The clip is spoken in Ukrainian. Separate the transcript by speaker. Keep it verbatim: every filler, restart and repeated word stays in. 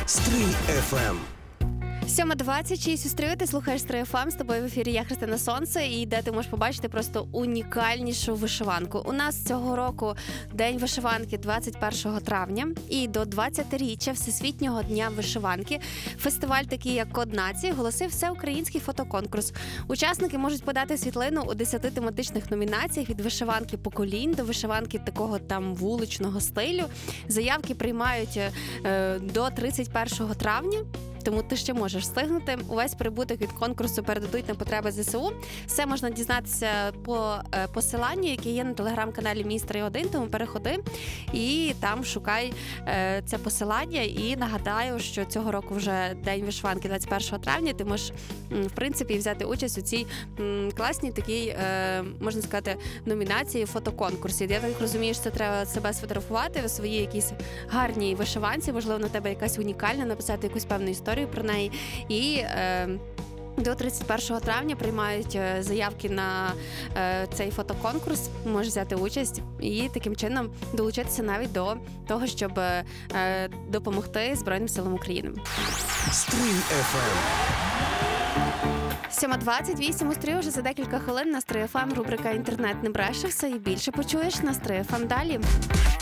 Speaker 1: Стрий еф ем.
Speaker 2: сьома двадцять шість у Стрию, ти слухаєш Стрий еф ем, з тобою в ефірі я, Христина Сонце, і де ти можеш побачити просто унікальнішу вишиванку. У нас цього року День вишиванки двадцять першого травня, і до двадцятиріччя Всесвітнього дня вишиванки фестиваль, такий як Код нації, оголосив всеукраїнський фотоконкурс. Учасники можуть подати світлину у десяти тематичних номінаціях від вишиванки поколінь до вишиванки такого там вуличного стилю. Заявки приймають е, до тридцять першого травня. Тому ти ще можеш встигнути. Увесь прибуток від конкурсу передадуть на потреби зе се у. Все можна дізнатися по е, посиланню, яке є на телеграм-каналі Мій Стрий один, тому переходи і там шукай е, це посилання. І нагадаю, що цього року вже День вишиванки двадцять першого травня. Ти можеш, м, в принципі, взяти участь у цій м, класній такій, е, можна сказати, номінації фотоконкурсі. Я так розумію, що це треба себе сфотографувати у своїй якійсь гарній вишиванці, можливо, на тебе якась унікальна, написати якусь певну історію про неї. І е, до тридцять першого травня приймають заявки на е, цей фотоконкурс. Можеш взяти участь і таким чином долучитися навіть до того, щоб е, допомогти Збройним силам України.
Speaker 1: Стрий еф ем.
Speaker 2: сьома двадцять вісім у Стрию, вже за декілька хвилин на Стрий еф ем рубрика «Інтернет не бреше», все і більше почуєш на Стрий еф ем далі.